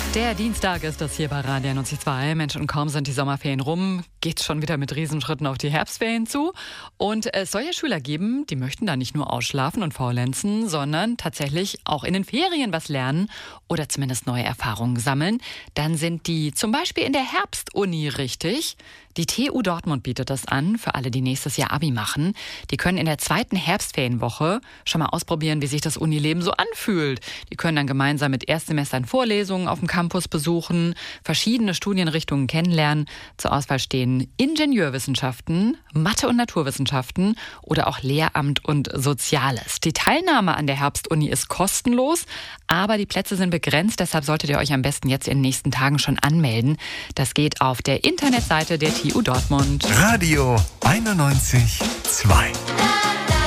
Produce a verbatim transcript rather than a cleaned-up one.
Der Dienstag ist das hier bei Radio neunundneunzig Mensch, und kaum sind die Sommerferien rum, geht's schon wieder mit Riesenschritten auf die Herbstferien zu. Und es soll ja Schüler geben, die möchten da nicht nur ausschlafen und faulenzen, sondern tatsächlich auch in den Ferien was lernen oder zumindest neue Erfahrungen sammeln. Dann sind die zum Beispiel in der Herbstuni richtig. Die T U Dortmund bietet das an für alle, die nächstes Jahr Abi machen. Die können in der zweiten Herbstferienwoche schon mal ausprobieren, wie sich das Unileben so anfühlt. Die können dann gemeinsam mit Erstsemestern Vorlesungen auf dem Campus besuchen, verschiedene Studienrichtungen kennenlernen. Zur Auswahl stehen Ingenieurwissenschaften, Mathe- und Naturwissenschaften oder auch Lehramt und Soziales. Die Teilnahme an der Herbstuni ist kostenlos, aber die Plätze sind begrenzt. Deshalb solltet ihr euch am besten jetzt in den nächsten Tagen schon anmelden. Das geht auf der Internetseite der T U Dortmund. Radio einundneunzig Komma zwei.